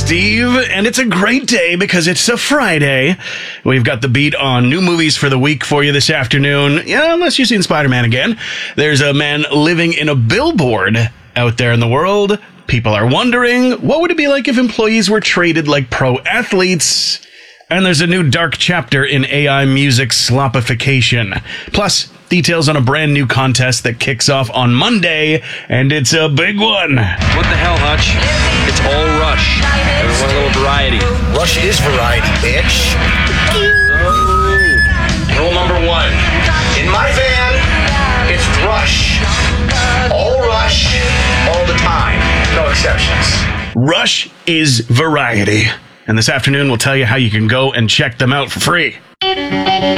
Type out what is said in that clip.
Steve, and it's a great day because it's a Friday. We've got the beat on new movies for the week for you this afternoon. Yeah, unless you've seen Spider-Man again. There's a man living in a billboard out there in the world. People are wondering, what would it be like if employees were treated like pro athletes? And there's a new dark chapter in AI music slopification. Plus, details on a brand new contest that kicks off on Monday, and it's a big one. What the hell, Hutch? It's all Rush. We want a little variety. Rush is variety, bitch. Rule number 1. In my van, it's Rush. All Rush, all the time. No exceptions. Rush is variety. And this afternoon, we'll tell you how you can go and check them out for free.